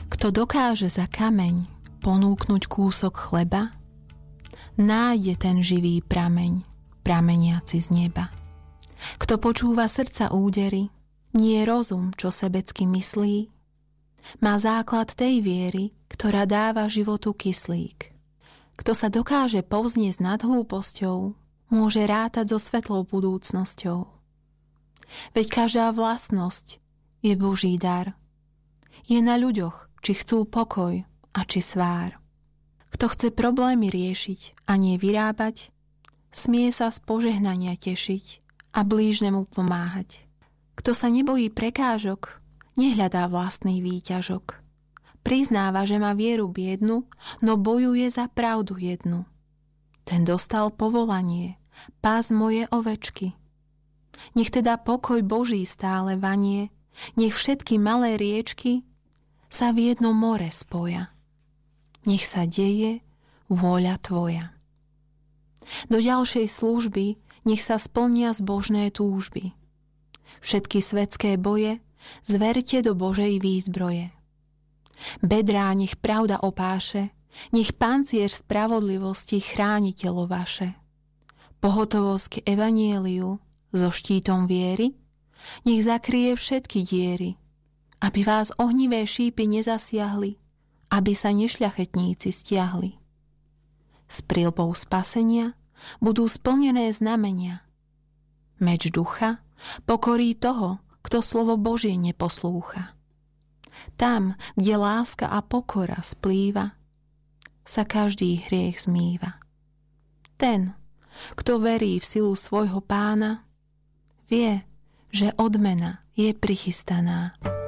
Kto dokáže za kameň ponúknuť kúsok chleba, nájde ten živý prameň, prameniaci z neba. Kto počúva srdca údery, nie rozum, čo sebecky myslí, má základ tej viery, ktorá dáva životu kyslík. Kto sa dokáže povzniesť nad hlúposťou, môže rátať so svetlou budúcnosťou. Veď každá vlastnosť je Boží dar. Je na ľuďoch, či chcú pokoj a či svár. Kto chce problémy riešiť a nie vyrábať, smie sa z požehnania tešiť a blížnemu pomáhať. Kto sa nebojí prekážok, nehľadá vlastný výťažok. Priznáva, že má vieru biednu, no bojuje za pravdu jednu. Ten dostal povolanie, pás moje ovečky. Nech teda pokoj Boží stále vanie, nech všetky malé riečky sa v jedno more spoja. Nech sa deje vôľa tvoja. Do ďalšej služby nech sa splnia zbožné túžby. Všetky svetské boje zverte do Božej výzbroje. Bedrá nech pravda opáše, nech pancier spravodlivosti chráni telo vaše. Pohotovosť k evanjeliu so štítom viery nech zakrie všetky diery, aby vás ohnivé šípy nezasiahli, aby sa nešľachetníci stiahli. S prilbou spasenia budú splnené znamenia. Meč ducha pokorí toho, kto slovo Božie neposlúcha. Tam, kde láska a pokora splýva, sa každý hriech zmýva. Ten, kto verí v silu svojho Pána, vie, že odmena je prichystaná.